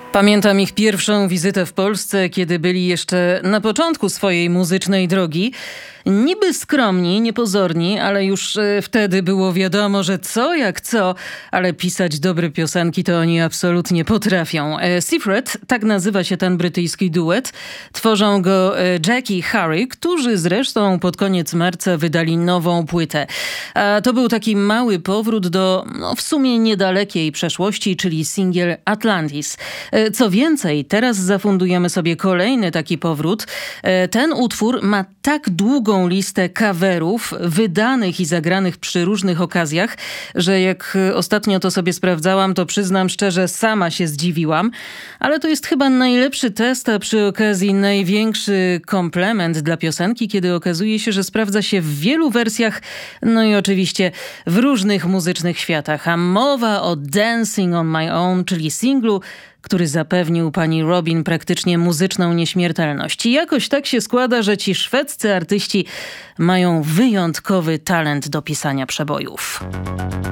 Pamiętam ich pierwszą wizytę w Polsce, kiedy byli jeszcze na początku swojej muzycznej drogi. Niby skromni, niepozorni, ale już wtedy było wiadomo, że co jak co, ale pisać dobre piosenki to oni absolutnie potrafią. Seafret, tak nazywa się ten brytyjski duet. Tworzą go Jack i Harry, którzy zresztą pod koniec marca wydali nową płytę. A to był taki mały powrót do w sumie niedalekiej przeszłości, czyli singiel Atlantis. Co więcej, teraz zafundujemy sobie kolejny taki powrót. Ten utwór ma tak długą listę coverów wydanych i zagranych przy różnych okazjach, że jak ostatnio to sobie sprawdzałam, to przyznam szczerze, sama się zdziwiłam. Ale to jest chyba najlepszy test, a przy okazji największy komplement dla piosenki, kiedy okazuje się, że sprawdza się w wielu wersjach, no i oczywiście w różnych muzycznych światach. A mowa o Dancing on My Own, czyli singlu, który zapewnił pani Robin praktycznie muzyczną nieśmiertelność. I jakoś tak się składa, że ci szwedzcy artyści mają wyjątkowy talent do pisania przebojów.